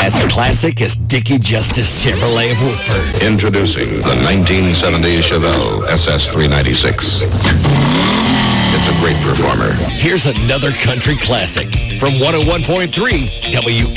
As classic as Dickie Justice Chevrolet of Woodford. Introducing the 1970 Chevelle SS396. It's a great performer. Here's another country classic from 101.3 W.